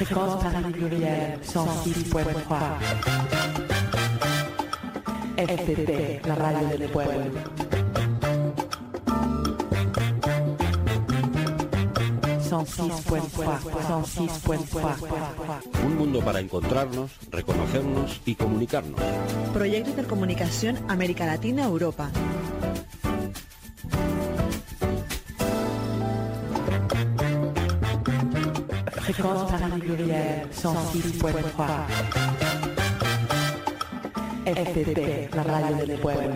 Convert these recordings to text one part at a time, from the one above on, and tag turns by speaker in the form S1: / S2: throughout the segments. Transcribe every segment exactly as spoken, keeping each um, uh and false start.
S1: Fréquence Paris Pluriel cent six point trois. F P P, la radio del pueblo. cent six point trois, cent six point trois.
S2: Un mundo para encontrarnos, reconocernos y comunicarnos.
S3: Proyecto Intercomunicación América Latina-Europa.
S1: Fréquence Paris Pluriel cent six point trois. F P P, la radio del pueblo.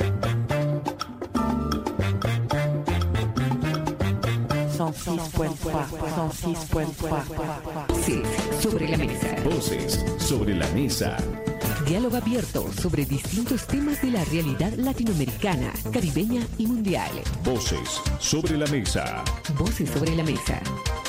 S1: cent six point trois, cent six point trois.
S4: Sí, sobre la mesa.
S5: Voces sobre la mesa.
S4: Diálogo abierto sobre distintos temas de la realidad latinoamericana, caribeña y mundial.
S5: Voces sobre la mesa.
S4: Voces sobre la mesa.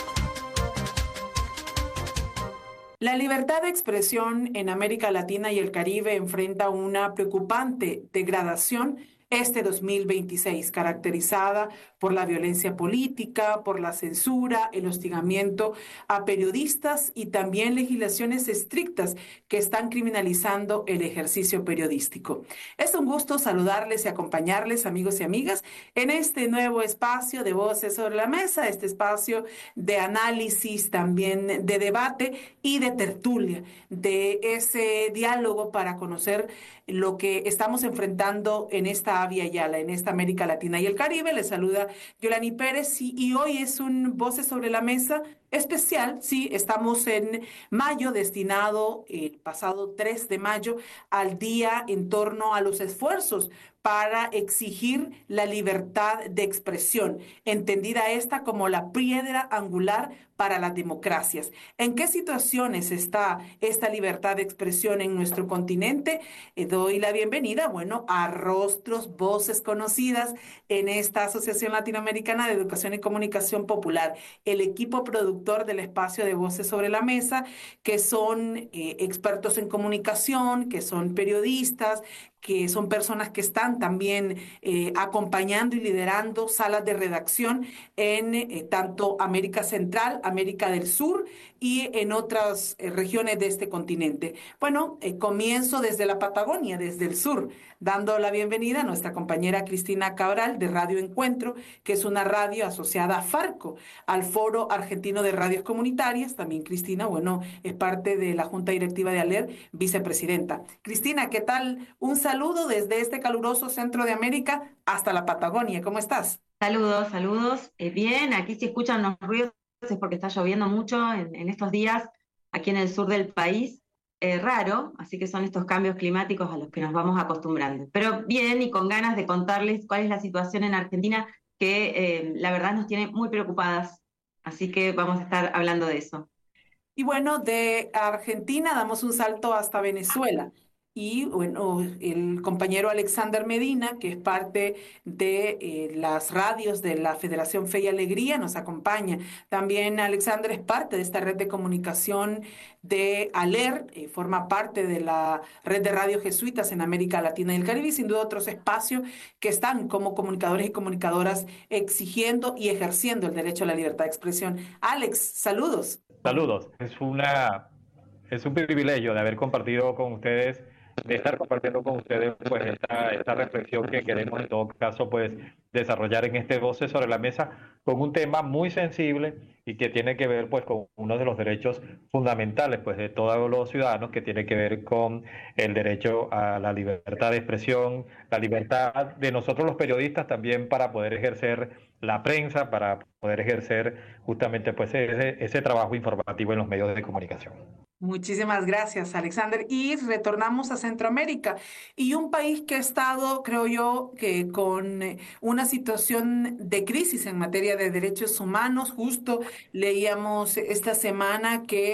S6: La libertad de expresión en América Latina y el Caribe enfrenta una preocupante degradación este dos mil veintiséis, caracterizada por la violencia política, por la censura, el hostigamiento a periodistas y también legislaciones estrictas que están criminalizando el ejercicio periodístico. Es un gusto saludarles y acompañarles, amigos y amigas, en este nuevo espacio de Voces sobre la Mesa, este espacio de análisis, también de debate y de tertulia, de ese diálogo para conocer lo que estamos enfrentando en esta Vía Yala, en esta América Latina y el Caribe. Les saluda Yolani Pérez y, y hoy es un Voces sobre la Mesa especial. Sí, estamos en mayo, destinado el pasado tres de mayo al día en torno a los esfuerzos para exigir la libertad de expresión, entendida esta como la piedra angular para las democracias. ¿En qué situaciones está esta libertad de expresión en nuestro continente? Eh, doy la bienvenida, bueno, a rostros, voces conocidas en esta Asociación Latinoamericana de Educación y Comunicación Popular, el equipo productor del espacio de Voces sobre la Mesa, que son eh, expertos en comunicación, que son periodistas, que son personas que están también eh, acompañando y liderando salas de redacción en eh, tanto América Central, América del Sur y en otras eh, regiones de este continente. Bueno, eh, comienzo desde la Patagonia, desde el sur, dando la bienvenida a nuestra compañera Cristina Cabral de Radio Encuentro, que es una radio asociada a Farco, al Foro Argentino de Radios Comunitarias. También Cristina, bueno, es parte de la Junta Directiva de ALER, vicepresidenta. Cristina, ¿qué tal? Un saludo desde este caluroso centro de América hasta la Patagonia. ¿Cómo estás?
S7: Saludos, saludos. Eh, bien, aquí si escuchan los ruidos es porque está lloviendo mucho en, en estos días aquí en el sur del país. Eh, raro, así que son estos cambios climáticos a los que nos vamos acostumbrando. Pero bien y con ganas de contarles cuál es la situación en Argentina, que eh, la verdad nos tiene muy preocupadas. Así que vamos a estar hablando de eso.
S6: Y bueno, de Argentina damos un salto hasta Venezuela. Y bueno, el compañero Alexander Medina, que es parte de eh, las radios de la Federación Fe y Alegría, nos acompaña. También Alexander es parte de esta red de comunicación de ALER, eh, forma parte de la red de radios jesuitas en América Latina y el Caribe, y sin duda otros espacios que están como comunicadores y comunicadoras exigiendo y ejerciendo el derecho a la libertad de expresión. Alex, saludos.
S8: Saludos. Es una, es un privilegio de haber compartido con ustedes, de estar compartiendo con ustedes pues esta, esta reflexión que queremos en todo caso pues desarrollar en este Voces sobre la Mesa con un tema muy sensible y que tiene que ver pues con uno de los derechos fundamentales pues de todos los ciudadanos, que tiene que ver con el derecho a la libertad de expresión, la libertad de nosotros los periodistas también para poder ejercer la prensa, para poder ejercer justamente pues ese, ese trabajo informativo en los medios de comunicación.
S6: Muchísimas gracias, Alexander. Y retornamos a Centroamérica y un país que ha estado, creo yo, que con eh, una situación de crisis en materia de derechos humanos. Justo leíamos esta semana que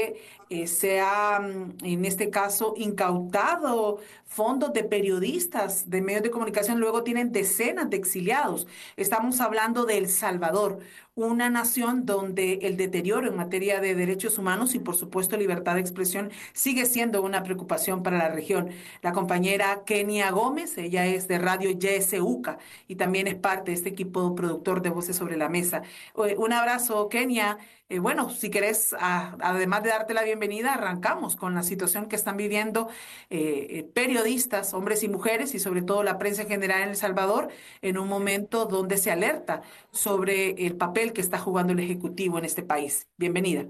S6: eh, se ha, en este caso, incautado fondos de periodistas de medios de comunicación, luego tienen decenas de exiliados. Estamos hablando de El Salvador, una nación donde el deterioro en materia de derechos humanos y, por supuesto, libertad de expresión sigue siendo una preocupación para la región. La compañera Kenia Gómez, ella es de Radio Y S U C A y también es parte de este equipo productor de Voces sobre la Mesa. Eh, Un abrazo, Kenia. Eh, bueno, si querés, a- además de darte la bienvenida, arrancamos con la situación que están viviendo eh, eh, periodistas, hombres y mujeres, y sobre todo la prensa en general en El Salvador, en un momento donde se alerta sobre el papel que está jugando el Ejecutivo en este país. Bienvenida.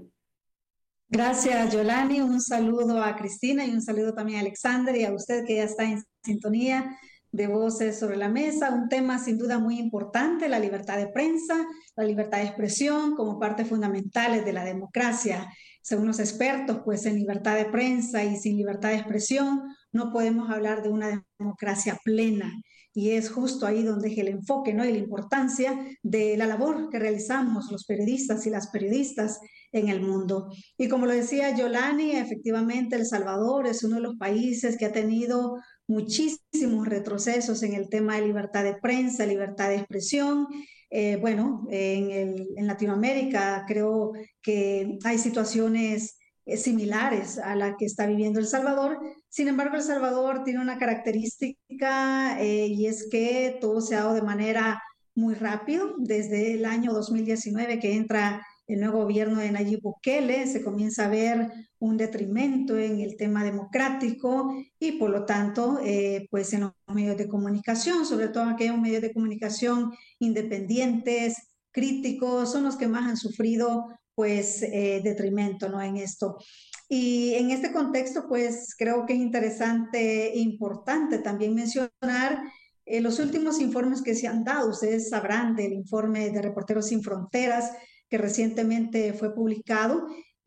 S9: Gracias, Yolani. Un saludo a Cristina y un saludo también a Alexander y a usted que ya está en sintonía de Voces sobre la Mesa. Un tema sin duda muy importante, la libertad de prensa, la libertad de expresión como partes fundamentales de la democracia. Según los expertos, pues en libertad de prensa y sin libertad de expresión no podemos hablar de una democracia plena. Y es justo ahí donde es el enfoque, ¿no? Y la importancia de la labor que realizamos los periodistas y las periodistas en el mundo. Y como lo decía Yolani, efectivamente El Salvador es uno de los países que ha tenido muchísimos retrocesos en el tema de libertad de prensa, libertad de expresión. Eh, bueno, en, el, en Latinoamérica creo que hay situaciones eh, similares a la que está viviendo El Salvador. Sin embargo, El Salvador tiene una característica eh, y es que todo se ha dado de manera muy rápido. Desde el año dos mil diecinueve que entra el nuevo gobierno de Nayib Bukele, se comienza a ver un detrimento en el tema democrático y por lo tanto, eh, pues en los medios de comunicación, sobre todo aquellos medios de comunicación independientes, críticos, son los que más han sufrido pues eh, detrimento, ¿no? En esto. Y en este contexto, pues creo que es interesante e importante también mencionar eh, los últimos informes que se han dado. Ustedes sabrán del informe de Reporteros Sin Fronteras que recientemente fue publicado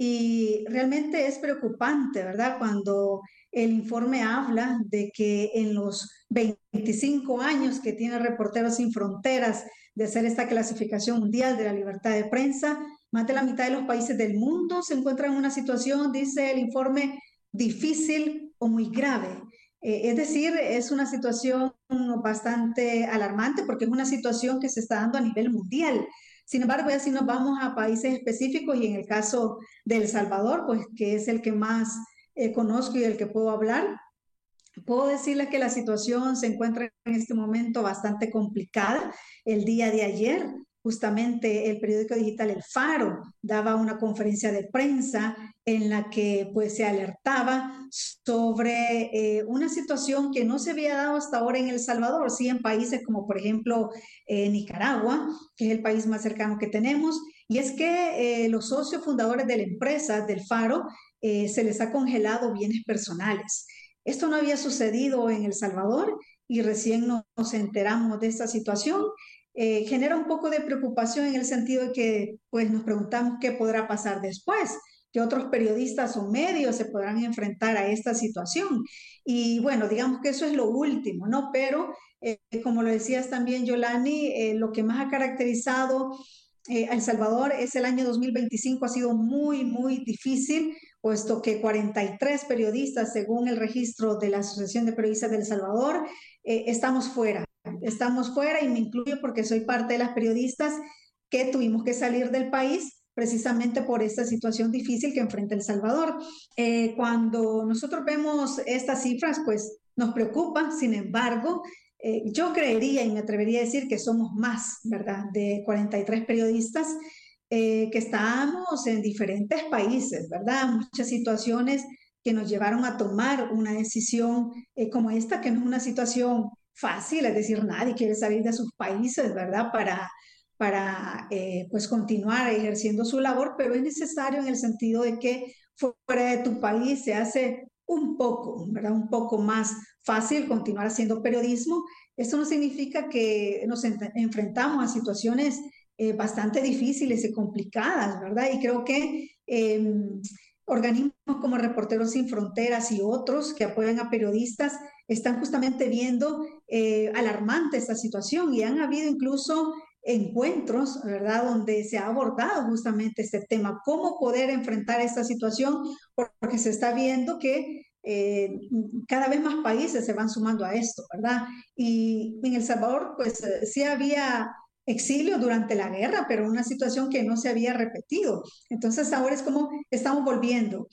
S9: y realmente es preocupante, ¿verdad? Cuando el informe habla de que en los veinticinco años que tiene Reporteros Sin Fronteras de hacer esta clasificación mundial de la libertad de prensa, más de la mitad de los países del mundo se encuentran en una situación, dice el informe, difícil o muy grave. Eh, es decir, es una situación bastante alarmante porque es una situación que se está dando a nivel mundial. Sin embargo, ya si nos vamos a países específicos y en el caso de El Salvador, pues que es el que más eh, conozco y del que puedo hablar, puedo decirles que la situación se encuentra en este momento bastante complicada. El día de ayer, justamente el periódico digital El Faro daba una conferencia de prensa en la que pues se alertaba sobre eh, una situación que no se había dado hasta ahora en El Salvador, sí en países como por ejemplo eh, Nicaragua, que es el país más cercano que tenemos, y es que eh, los socios fundadores de la empresa del Faro eh, se les ha congelado bienes personales. Esto no había sucedido en El Salvador y recién nos enteramos de esta situación. Eh, genera un poco de preocupación en el sentido de que pues, nos preguntamos qué podrá pasar después, que otros periodistas o medios se podrán enfrentar a esta situación. Y bueno, digamos que eso es lo último, ¿no? Pero eh, como lo decías también, Yolani, eh, lo que más ha caracterizado eh, a El Salvador es el año dos mil veinticinco, ha sido muy, muy difícil, puesto que cuarenta y tres periodistas, según el registro de la Asociación de Periodistas de El Salvador, eh, estamos fuera. Estamos fuera y me incluyo porque soy parte de las periodistas que tuvimos que salir del país precisamente por esta situación difícil que enfrenta El Salvador. Eh, cuando nosotros vemos estas cifras, pues nos preocupa. Sin embargo, eh, yo creería y me atrevería a decir que somos más, ¿verdad? De cuarenta y tres periodistas eh, que estamos en diferentes países, ¿verdad? Muchas situaciones que nos llevaron a tomar una decisión eh, como esta, que no es una situación fácil, es decir, nadie quiere salir de sus países, ¿verdad? Para, para eh, pues continuar ejerciendo su labor, pero es necesario en el sentido de que fuera de tu país se hace un poco, ¿verdad? Un poco más fácil continuar haciendo periodismo. Esto no significa que nos en enfrentamos a situaciones eh, bastante difíciles y complicadas, ¿verdad? Y creo que eh, organismos como Reporteros Sin Fronteras y otros que apoyan a periodistas están justamente viendo eh, alarmante esta situación y han habido incluso encuentros, ¿verdad?, donde se ha abordado justamente este tema, cómo poder enfrentar esta situación, porque se está viendo que eh, cada vez más países se van sumando a esto, ¿verdad? Y en El Salvador, pues eh, sí había exilio durante la guerra, pero una situación que no se había repetido. Entonces ahora es como estamos volviendo.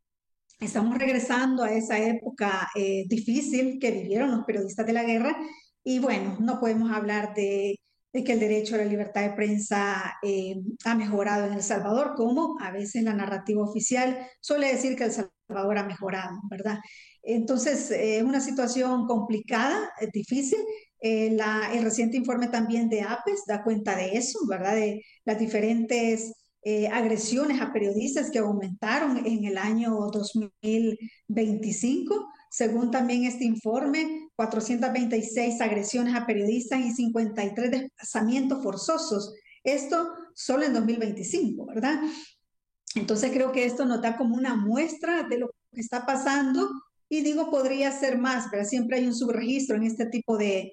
S9: Estamos regresando a esa época eh, difícil que vivieron los periodistas de la guerra y bueno, no podemos hablar de, de que el derecho a la libertad de prensa eh, ha mejorado en El Salvador, como a veces la narrativa oficial suele decir que El Salvador ha mejorado, ¿verdad? Entonces, eh, es una situación complicada, es difícil. Eh, la, el reciente informe también de APES da cuenta de eso, ¿verdad? De las diferentes eh, agresiones a periodistas que aumentaron en el año dos mil veinticinco. Según también este informe, cuatrocientas veintiséis agresiones a periodistas y cincuenta y tres desplazamientos forzosos. Esto solo en dos mil veinticinco, ¿verdad? Entonces creo que esto nos da como una muestra de lo que está pasando y digo, podría ser más, pero siempre hay un subregistro en este tipo de,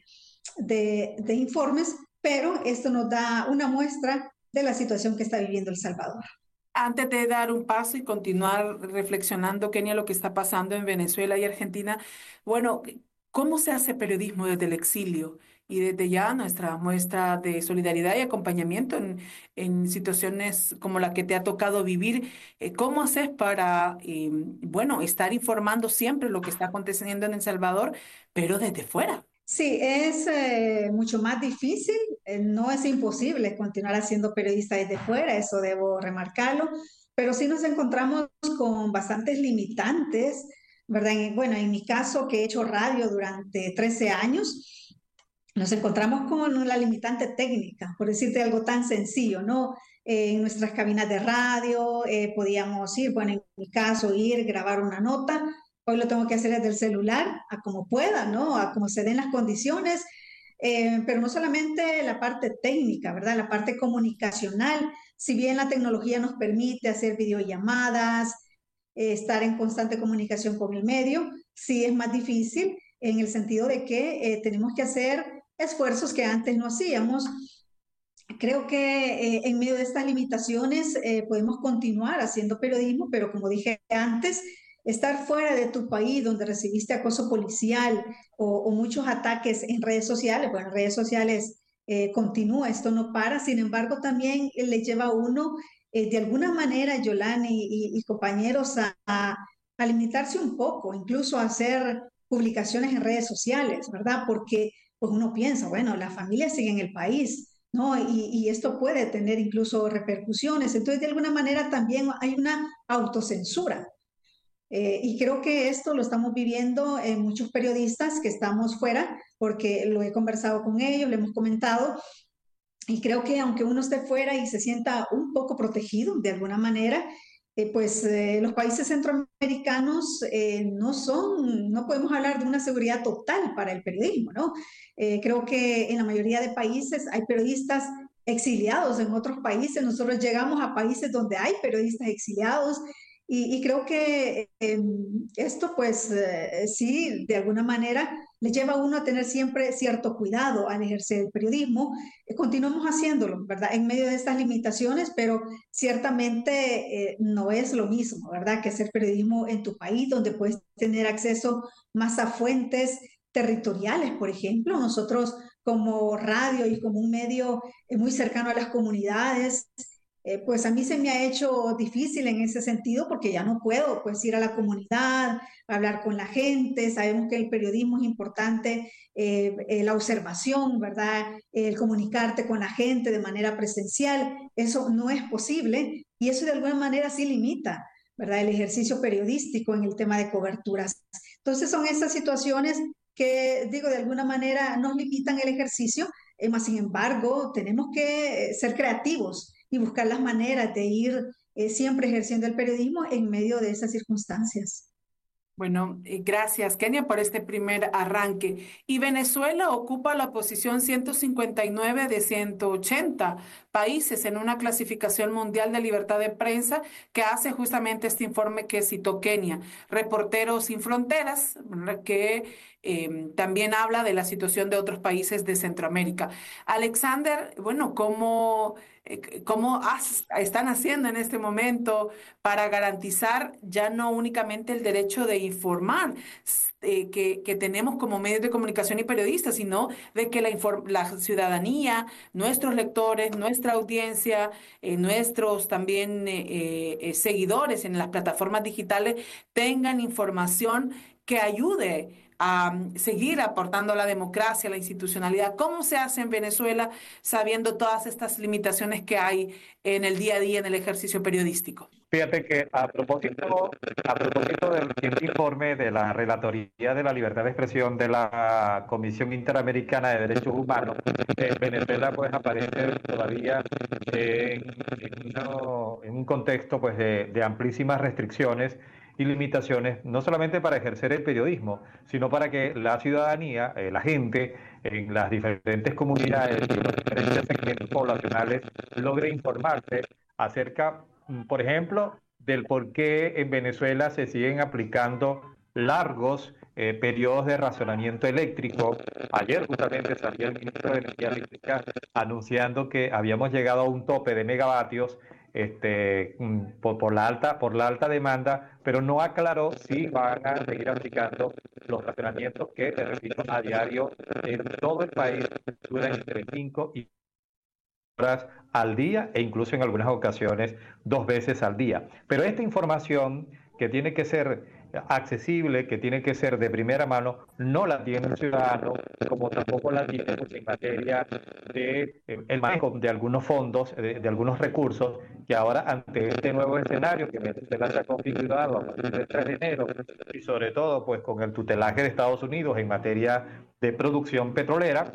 S9: de, de informes, pero esto nos da una muestra de la situación que está viviendo El Salvador.
S6: Antes de dar un paso y continuar reflexionando, Kenia, lo que está pasando en Venezuela y Argentina, bueno, ¿cómo se hace periodismo desde el exilio? Y desde ya nuestra muestra de solidaridad y acompañamiento en, en situaciones como la que te ha tocado vivir. Eh, ¿Cómo haces para, eh, bueno, estar informando siempre lo que está aconteciendo en El Salvador, pero desde fuera?
S9: Sí, es eh, mucho más difícil, eh, no es imposible continuar haciendo periodista desde fuera, eso debo remarcarlo, pero sí nos encontramos con bastantes limitantes, ¿verdad? En- bueno, en mi caso, que he hecho radio durante trece años, nos encontramos con la limitante técnica, por decirte algo tan sencillo, ¿no? Eh, en nuestras cabinas de radio eh, podíamos ir, bueno, en mi caso, ir, grabar una nota. Hoy lo tengo que hacer desde el celular, a como pueda, ¿no? A como se den las condiciones. Eh, pero no solamente la parte técnica, ¿verdad? La parte comunicacional. Si bien la tecnología nos permite hacer videollamadas, eh, estar en constante comunicación con el medio, sí es más difícil en el sentido de que eh, tenemos que hacer esfuerzos que antes no hacíamos. Creo que eh, en medio de estas limitaciones eh, podemos continuar haciendo periodismo, pero como dije antes, estar fuera de tu país donde recibiste acoso policial o, o muchos ataques en redes sociales, bueno, en redes sociales eh, continúa, esto no para, sin embargo también eh, le lleva a uno eh, de alguna manera, Yolani y, y compañeros, a, a, a limitarse un poco, incluso a hacer publicaciones en redes sociales, ¿verdad? Porque pues uno piensa, bueno, la familia sigue en el país, ¿no? Y, y esto puede tener incluso repercusiones. Entonces, de alguna manera también hay una autocensura. Eh, y creo que esto lo estamos viviendo en muchos periodistas que estamos fuera, porque lo he conversado con ellos, lo hemos comentado, y creo que aunque uno esté fuera y se sienta un poco protegido de alguna manera, eh, pues eh, los países centroamericanos eh, no son, no podemos hablar de una seguridad total para el periodismo, ¿no? Eh, creo que en la mayoría de países hay periodistas exiliados en otros países. Nosotros llegamos a países donde hay periodistas exiliados y, y creo que eh, esto pues eh, sí, de alguna manera le lleva a uno a tener siempre cierto cuidado al ejercer el periodismo. Eh, continuamos haciéndolo, ¿verdad? En medio de estas limitaciones, pero ciertamente eh, no es lo mismo, ¿verdad? Que hacer periodismo en tu país, donde puedes tener acceso más a fuentes territoriales, por ejemplo. Nosotros como radio y como un medio eh, muy cercano a las comunidades, eh, pues a mí se me ha hecho difícil en ese sentido porque ya no puedo pues ir a la comunidad, hablar con la gente. Sabemos que el periodismo es importante, eh, eh, la observación, ¿verdad? El comunicarte con la gente de manera presencial, eso no es posible y eso de alguna manera sí limita, ¿verdad? El ejercicio periodístico en el tema de coberturas. Entonces son estas situaciones que, digo, de alguna manera nos limitan el ejercicio, eh, más sin embargo, tenemos que ser creativos y buscar las maneras de ir eh, siempre ejerciendo el periodismo en medio de esas circunstancias.
S6: Bueno, eh, gracias, Kenia, por este primer arranque. Y Venezuela ocupa la posición ciento cincuenta y nueve de ciento ochenta países en una clasificación mundial de libertad de prensa que hace justamente este informe que citó Kenia. Reporteros Sin Fronteras, que eh, también habla de la situación de otros países de Centroamérica. Alexander, bueno, ¿cómo, eh, cómo has, están haciendo en este momento para garantizar ya no únicamente el derecho de informar eh, que, que tenemos como medios de comunicación y periodistas, sino de que la, la ciudadanía, nuestros lectores, nuestra audiencia, eh, nuestros también eh, eh, seguidores en las plataformas digitales tengan información que ayude a um, seguir aportando a la democracia, a la institucionalidad? ¿Cómo se hace en Venezuela sabiendo todas estas limitaciones que hay en el día a día en el ejercicio periodístico?
S8: Fíjate que a propósito, a propósito del reciente informe de la Relatoría de la Libertad de Expresión de la Comisión Interamericana de Derechos Humanos, eh, Venezuela pues aparece todavía en, en, uno, en un contexto pues de, de amplísimas restricciones y limitaciones, no solamente para ejercer el periodismo, sino para que la ciudadanía, eh, la gente, en las diferentes comunidades y los diferentes segmentos poblacionales logre informarse acerca, por ejemplo, del por qué en Venezuela se siguen aplicando largos eh, periodos de racionamiento eléctrico. Ayer justamente salió el ministro de Energía Eléctrica anunciando que habíamos llegado a un tope de megavatios Este, por, por, la alta, por la alta demanda, pero no aclaró si van a seguir aplicando los racionamientos que, te repito, a diario en todo el país duran entre cinco y horas al día e incluso en algunas ocasiones dos veces al día. Pero esta información que tiene que ser accesible, que tiene que ser de primera mano, no la tiene el ciudadano, como tampoco la tiene pues, en materia de eh, el manejo de algunos fondos, de, de algunos recursos, que ahora ante este nuevo escenario que Venezuela se ha configurado a partir del tres de enero, y sobre todo pues con el tutelaje de Estados Unidos en materia de producción petrolera,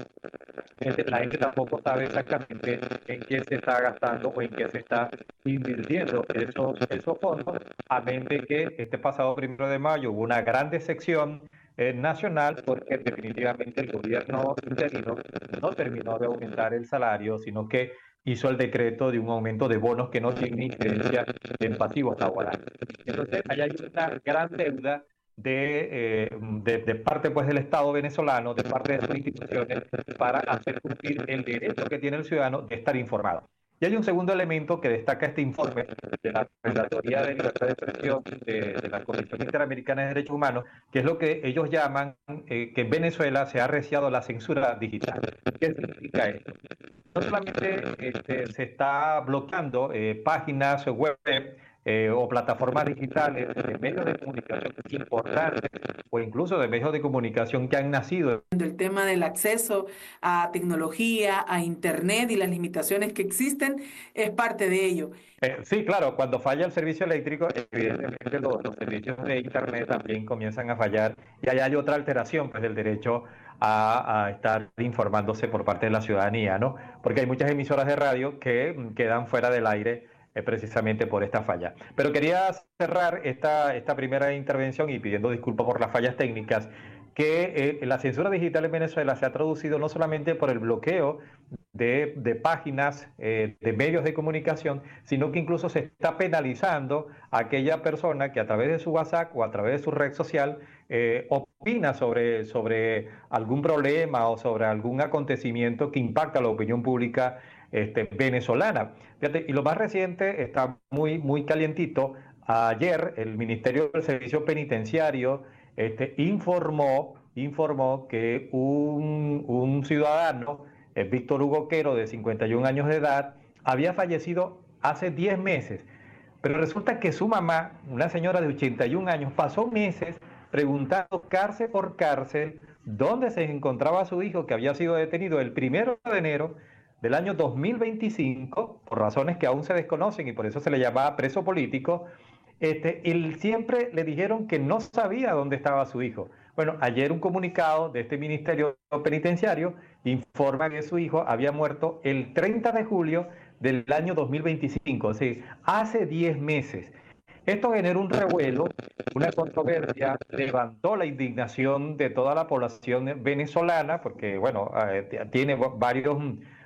S8: la gente tampoco sabe exactamente en qué se está gastando o en qué se está invirtiendo esos, esos fondos, a menos de que este pasado primero de mayo hubo una gran decepción eh, nacional porque definitivamente el gobierno interino no terminó de aumentar el salario, sino que hizo el decreto de un aumento de bonos que no tiene incidencia en pasivos laborales. Entonces, allá hay una gran deuda De, eh, de, de parte pues del Estado venezolano, de parte de sus instituciones, para hacer cumplir el derecho que tiene el ciudadano de estar informado. Y hay un segundo elemento que destaca este informe de la Relatoría de Libertad de Expresión de, de la Comisión Interamericana de Derechos Humanos, que es lo que ellos llaman eh, que en Venezuela se ha arreciado la censura digital. ¿Qué significa esto? No solamente este, se está bloqueando eh, páginas web Eh, o plataformas digitales de medios de comunicación importantes o incluso de medios de comunicación que han nacido.
S6: El tema del acceso a tecnología, a Internet y las limitaciones que existen es parte de ello.
S8: Eh, sí, claro, cuando falla el servicio eléctrico, evidentemente los, los servicios de Internet también comienzan a fallar y ahí hay otra alteración pues, del derecho a, a estar informándose por parte de la ciudadanía, ¿no? Porque hay muchas emisoras de radio que quedan fuera del aire eh, precisamente por esta falla. Pero quería cerrar esta, esta primera intervención y pidiendo disculpas por las fallas técnicas, que eh, la censura digital en Venezuela se ha traducido no solamente por el bloqueo de, de páginas, eh, de medios de comunicación, sino que incluso se está penalizando a aquella persona que a través de su WhatsApp o a través de su red social eh, opina sobre, sobre algún problema o sobre algún acontecimiento que impacta a la opinión pública este, venezolana. Fíjate, y lo más reciente está muy, muy calientito. Ayer el Ministerio del Servicio Penitenciario Este, informó, informó que un, un ciudadano, eh, Víctor Hugo Quero, de cincuenta y un años de edad, había fallecido hace diez meses. Pero resulta que su mamá, una señora de ochenta y un años, pasó meses preguntando cárcel por cárcel dónde se encontraba su hijo, que había sido detenido el primero de enero del año dos mil veinticinco, por razones que aún se desconocen y por eso se le llamaba preso político. Este, él siempre le dijeron que no sabía dónde estaba su hijo. Bueno, ayer un comunicado de este Ministerio Penitenciario informa que su hijo había muerto el treinta de julio del año dos mil veinticinco, o sea, hace diez meses. Esto generó un revuelo, una controversia, levantó la indignación de toda la población venezolana, porque, bueno, eh, tiene varios,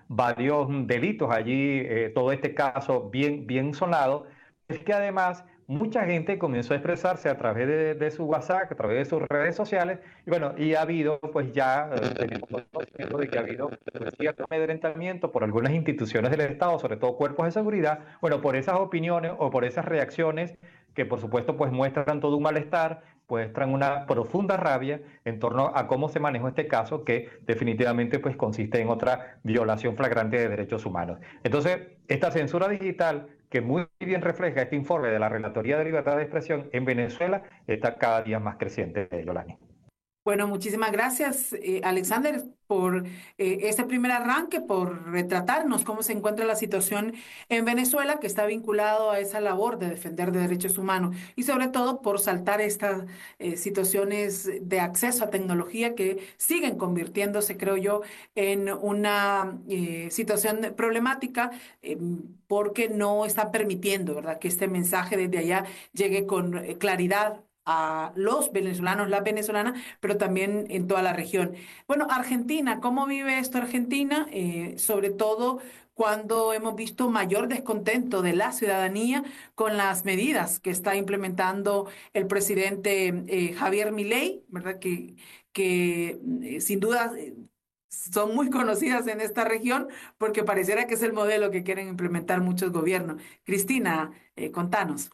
S8: varios delitos allí, eh, todo este caso bien, bien sonado, es que además mucha gente comenzó a expresarse a través de, de su WhatsApp, a través de sus redes sociales, y bueno, y ha habido, pues ya eh, tenemos conocimiento de que ha habido pues, cierto amedrentamiento por algunas instituciones del Estado, sobre todo cuerpos de seguridad, bueno, por esas opiniones o por esas reacciones que por supuesto pues muestran todo un malestar, muestran una profunda rabia en torno a cómo se manejó este caso, que definitivamente pues consiste en otra violación flagrante de derechos humanos. Entonces, esta censura digital, que muy bien refleja este informe de la Relatoría de Libertad de Expresión en Venezuela, está cada día más creciente, Yolani.
S6: Bueno, muchísimas gracias, eh, Alexander, por eh, este primer arranque, por retratarnos cómo se encuentra la situación en Venezuela, que está vinculado a esa labor de defender de derechos humanos y sobre todo por saltar estas eh, situaciones de acceso a tecnología que siguen convirtiéndose, creo yo, en una eh, situación problemática eh, porque no están permitiendo, ¿verdad?, que este mensaje desde allá llegue con eh, claridad a los venezolanos, las venezolanas, pero también en toda la región. Bueno, Argentina, ¿cómo vive esto Argentina? Eh, sobre todo cuando hemos visto mayor descontento de la ciudadanía con las medidas que está implementando el presidente eh, Javier Milei, ¿verdad? Que, que eh, sin duda eh, son muy conocidas en esta región porque pareciera que es el modelo que quieren implementar muchos gobiernos. Cristina, eh, contanos.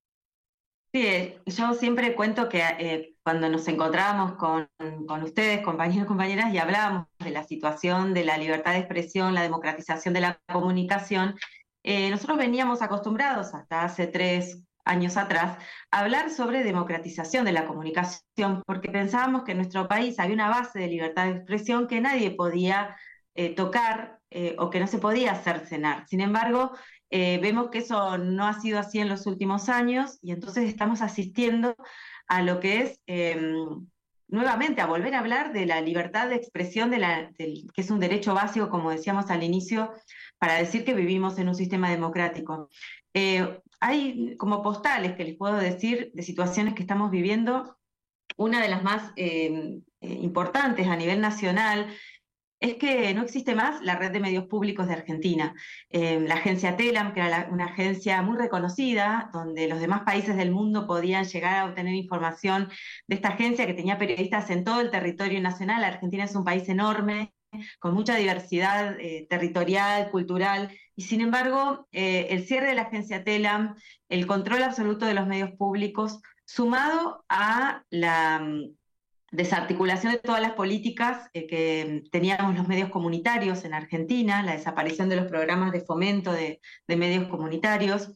S7: Sí, yo siempre cuento que eh, cuando nos encontrábamos con, con ustedes, compañeros y compañeras, y hablábamos de la situación de la libertad de expresión, la democratización de la comunicación, eh, nosotros veníamos acostumbrados hasta hace tres años atrás a hablar sobre democratización de la comunicación, porque pensábamos que en nuestro país había una base de libertad de expresión que nadie podía eh, tocar eh, o que no se podía cercenar. Sin embargo, Eh, vemos que eso no ha sido así en los últimos años y entonces estamos asistiendo a lo que es, eh, nuevamente, a volver a hablar de la libertad de expresión, de la, del, que es un derecho básico, como decíamos al inicio, para decir que vivimos en un sistema democrático. Eh, hay como postales que les puedo decir de situaciones que estamos viviendo. Una de las más eh, importantes a nivel nacional es que no existe más la red de medios públicos de Argentina. Eh, la agencia TELAM, que era la, una agencia muy reconocida, donde los demás países del mundo podían llegar a obtener información de esta agencia, que tenía periodistas en todo el territorio nacional. Argentina es un país enorme, con mucha diversidad eh, territorial, cultural, y sin embargo, eh, el cierre de la agencia TELAM, el control absoluto de los medios públicos, sumado a la desarticulación de todas las políticas eh, que teníamos los medios comunitarios en Argentina, la desaparición de los programas de fomento de, de medios comunitarios.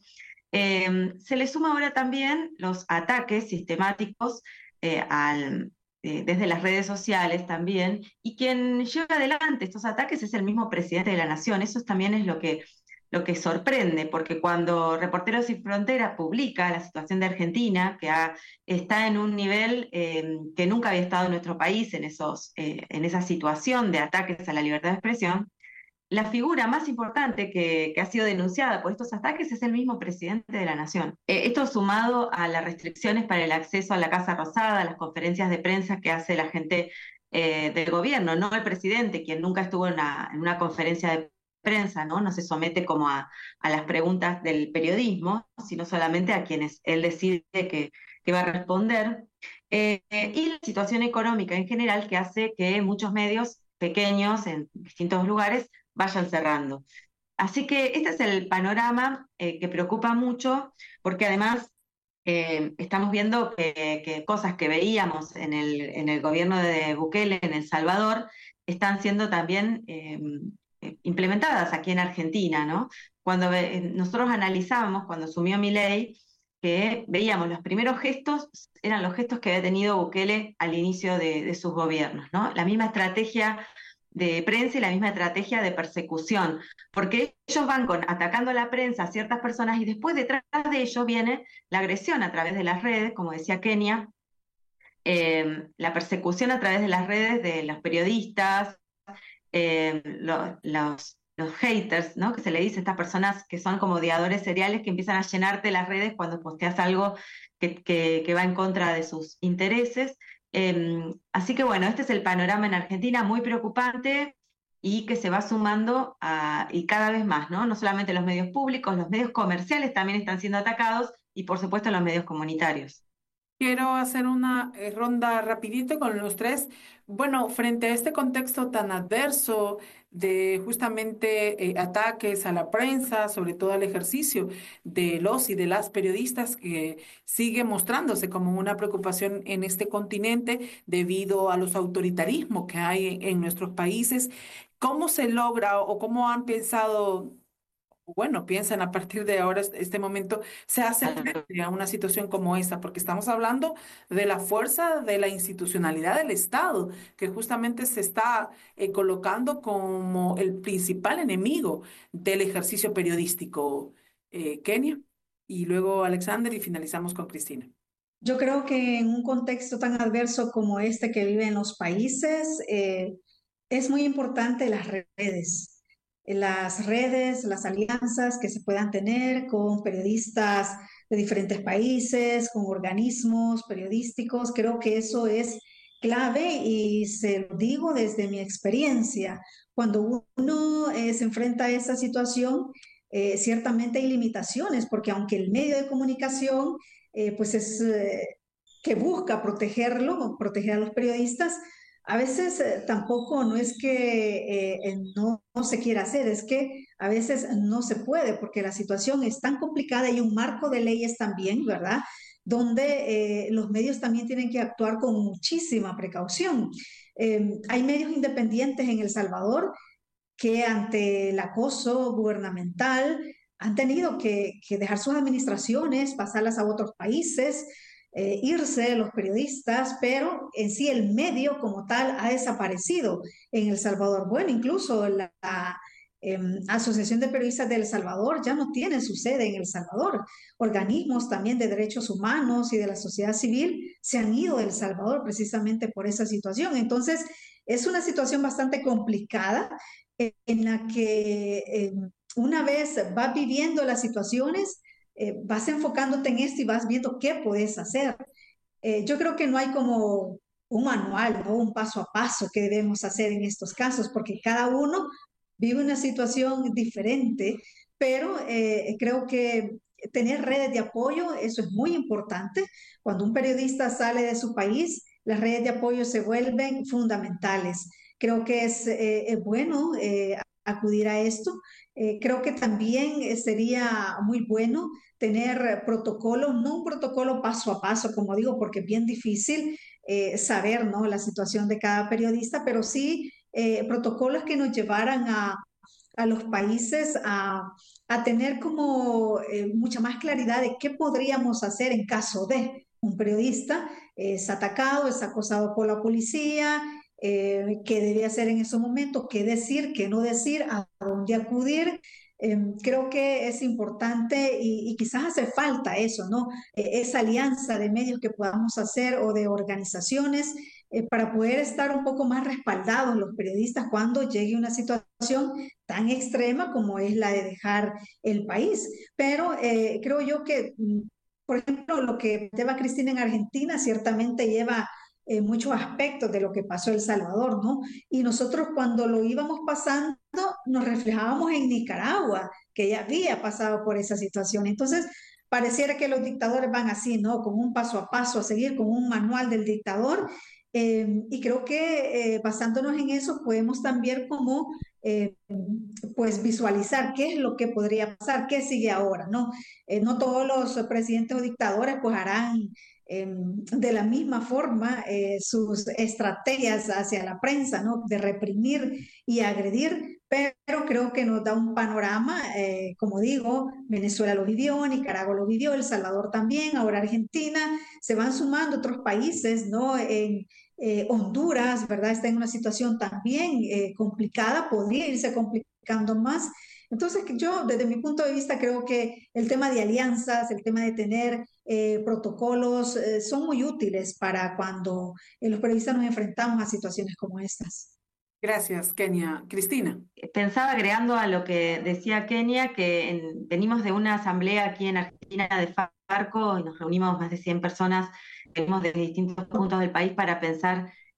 S7: Eh, se le suma ahora también los ataques sistemáticos eh, al, eh, desde las redes sociales también, y quien lleva adelante estos ataques es el mismo presidente de la Nación. Eso también es lo que Lo que sorprende, porque cuando Reporteros Sin Fronteras publica la situación de Argentina, que ha, está en un nivel eh, que nunca había estado en nuestro país, en, esos, eh, en esa situación de ataques a la libertad de expresión, la figura más importante que, que ha sido denunciada por estos ataques es el mismo presidente de la Nación. Eh, esto sumado a las restricciones para el acceso a la Casa Rosada, a las conferencias de prensa que hace la gente eh, del gobierno, no el presidente, quien nunca estuvo en una, en una conferencia de prensa, ¿no? No se somete como a, a las preguntas del periodismo, sino solamente a quienes él decide que, que va a responder. Eh, y la situación económica en general, que hace que muchos medios pequeños en distintos lugares vayan cerrando. Así que este es el panorama eh, que preocupa mucho, porque además eh, estamos viendo que, que cosas que veíamos en el, en el gobierno de Bukele en El Salvador están siendo también Eh, implementadas aquí en Argentina, ¿no? Cuando eh, nosotros analizábamos, cuando asumió Milei, que veíamos los primeros gestos, eran los gestos que había tenido Bukele al inicio de, de sus gobiernos, ¿no? La misma estrategia de prensa y la misma estrategia de persecución, porque ellos van con, atacando a la prensa a ciertas personas y después detrás de ello viene la agresión a través de las redes, como decía Kenia, eh, la persecución a través de las redes de los periodistas, Eh, lo, los, los haters, ¿no? Que se le dice a estas personas que son como odiadores seriales, que empiezan a llenarte las redes cuando posteas algo que, que, que va en contra de sus intereses. Eh, así que bueno, este es el panorama en Argentina, muy preocupante. y que se va sumando a, y cada vez más, ¿no? No solamente los medios públicos, los medios comerciales también están siendo atacados y por supuesto los medios comunitarios.
S6: Quiero hacer una eh, ronda rapidito con los tres. Bueno, frente a este contexto tan adverso de justamente eh, ataques a la prensa, sobre todo al ejercicio de los y de las periodistas, que sigue mostrándose como una preocupación en este continente debido a los autoritarismos que hay en, en nuestros países, ¿cómo se logra o cómo han pensado? Bueno, piensan a partir de ahora, este este momento, se hace frente a una situación como esta, porque estamos hablando de la fuerza de la institucionalidad del Estado, que justamente se está eh, colocando como el principal enemigo del ejercicio periodístico. Eh, Kenia, y luego Alexander, y finalizamos con Cristina.
S9: Yo creo que en un contexto tan adverso como este que viven los países, eh, es muy importante las redes. Las redes, las alianzas que se puedan tener con periodistas de diferentes países, con organismos periodísticos, creo que eso es clave y se lo digo desde mi experiencia. Cuando uno eh, se enfrenta a esa situación, eh, ciertamente hay limitaciones, porque aunque el medio de comunicación eh, pues es eh, que busca protegerlo, proteger a los periodistas, a veces eh, tampoco no es que eh, no, no se quiera hacer, es que a veces no se puede porque la situación es tan complicada y un marco de leyes también, ¿verdad? Donde eh, los medios también tienen que actuar con muchísima precaución. Eh, hay medios independientes en El Salvador que ante el acoso gubernamental han tenido que, que dejar sus administraciones, pasarlas a otros países, eh, irse los periodistas, pero en sí el medio como tal ha desaparecido en El Salvador. Bueno, incluso la, la eh, Asociación de Periodistas de El Salvador ya no tiene su sede en El Salvador. Organismos también de derechos humanos y de la sociedad civil se han ido de El Salvador precisamente por esa situación. Entonces, es una situación bastante complicada eh, en la que eh, una vez vas viviendo las situaciones, eh, vas enfocándote en esto y vas viendo qué puedes hacer. Eh, yo creo que no hay como un manual, ¿no? Un paso a paso que debemos hacer en estos casos, porque cada uno vive una situación diferente, pero eh, creo que tener redes de apoyo, eso es muy importante. Cuando un periodista sale de su país, las redes de apoyo se vuelven fundamentales. Creo que es, eh, es bueno eh, acudir a esto. Eh, creo que también sería muy bueno tener protocolos, no un protocolo paso a paso, como digo, porque es bien difícil eh, saber, ¿no?, la situación de cada periodista, pero sí eh, protocolos que nos llevaran a, a los países a, a tener como eh, mucha más claridad de qué podríamos hacer en caso de un periodista es atacado, es acosado por la policía, eh, qué debe hacer en esos momentos, qué decir, qué no decir, a dónde acudir. Eh, creo que es importante y, y quizás hace falta eso, ¿no? Eh, esa alianza de medios que podamos hacer o de organizaciones eh, para poder estar un poco más respaldados los periodistas cuando llegue una situación tan extrema como es la de dejar el país. Pero eh, creo yo que, por ejemplo, lo que lleva Cristina en Argentina ciertamente lleva eh, muchos aspectos de lo que pasó en El Salvador, ¿no? Y nosotros cuando lo íbamos pasando nos reflejábamos en Nicaragua, que ya había pasado por esa situación. Entonces, pareciera que los dictadores van así, ¿no? Con un paso a paso a seguir, con un manual del dictador. Eh, y creo que eh, basándonos en eso podemos también como eh, pues visualizar qué es lo que podría pasar, qué sigue ahora, ¿no? Eh, no todos los presidentes o dictadores pues harán eh, de la misma forma eh, sus estrategias hacia la prensa, ¿no? De reprimir y agredir, pero creo que nos da un panorama, eh, como digo, Venezuela lo vivió, Nicaragua lo vivió, El Salvador también, ahora Argentina, se van sumando otros países, ¿no? En, eh, Honduras, ¿verdad? Está en una situación también eh, complicada, podría irse complicando más. Entonces, yo desde mi punto de vista creo que el tema de alianzas, el tema de tener eh, protocolos eh, son muy útiles para cuando eh, los periodistas nos enfrentamos a situaciones como estas.
S6: Gracias, Kenia. Cristina.
S7: Pensaba, agregando a lo que decía Kenia, que en, venimos de una asamblea aquí en Argentina de Farco y nos reunimos más de cien personas, venimos de distintos puntos del país para pensar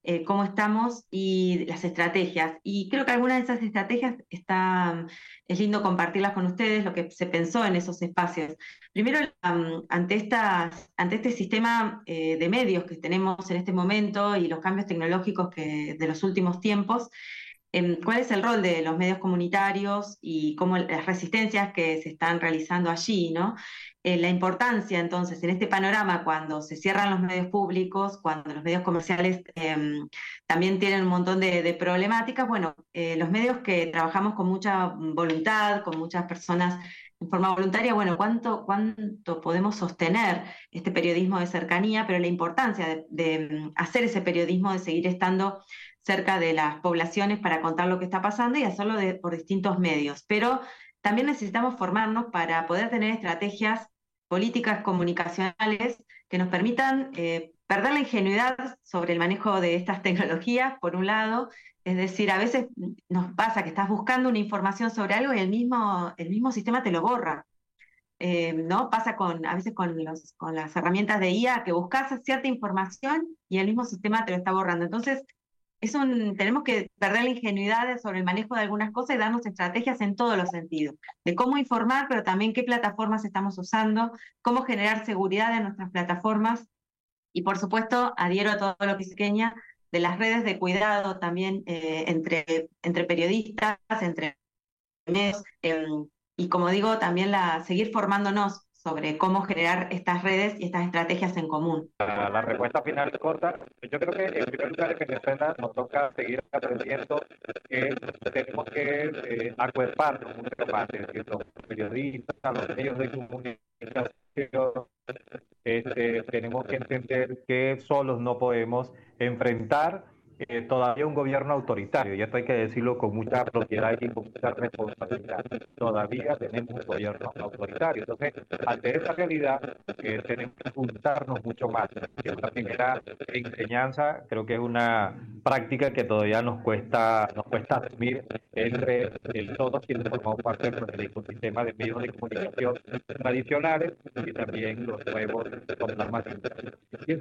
S7: eh, cómo estamos y las estrategias. Y creo que algunas de esas estrategias está, es lindo compartirlas con ustedes, lo que se pensó en esos espacios. Primero, um, ante, estas, ante este sistema eh, de medios que tenemos en este momento y los cambios tecnológicos que, de los últimos tiempos, eh, ¿cuál es el rol de los medios comunitarios y cómo las resistencias que se están realizando allí, ¿no? Eh, la importancia, entonces, en este panorama, cuando se cierran los medios públicos, cuando los medios comerciales eh, también tienen un montón de, de problemáticas, bueno, eh, los medios que trabajamos con mucha voluntad, con muchas personas en forma voluntaria, bueno, ¿cuánto, cuánto podemos sostener este periodismo de cercanía? Pero la importancia de, de hacer ese periodismo, de seguir estando cerca de las poblaciones para contar lo que está pasando y hacerlo de, por distintos medios. Pero también necesitamos formarnos para poder tener estrategias políticas comunicacionales que nos permitan eh, perder la ingenuidad sobre el manejo de estas tecnologías, por un lado. Es decir, a veces nos pasa que estás buscando una información sobre algo y el mismo, el mismo sistema te lo borra. Eh, ¿no? Pasa con, a veces con, los, con las herramientas de I A, que buscas cierta información y el mismo sistema te lo está borrando. Entonces, es un, tenemos que perder la ingenuidad sobre el manejo de algunas cosas y darnos estrategias en todos los sentidos, de cómo informar, pero también qué plataformas estamos usando, cómo generar seguridad en nuestras plataformas, y por supuesto adhiero a todo lo que dice Kenia, de las redes de cuidado también eh, entre, entre periodistas, entre medios, eh, y como digo, también la, seguir formándonos sobre cómo generar estas redes y estas estrategias en común.
S8: La, la respuesta final corta, yo creo que en primer lugar en Venezuela nos toca seguir aprendiendo que tenemos que eh, acuerparnos mucho más, es decir, los periodistas, los medios de comunicación, este, tenemos que entender que solos no podemos enfrentar eh, todavía un gobierno autoritario, y esto hay que decirlo con mucha propiedad y con mucha responsabilidad. Todavía tenemos un gobierno autoritario. Entonces, ante esa realidad, eh, tenemos que juntarnos mucho más. Y una primera enseñanza, creo que es una práctica que todavía nos cuesta, nos cuesta asumir entre el, todos quienes formamos parte del ecosistema de medios de comunicación tradicionales y también los nuevos como las más. Y en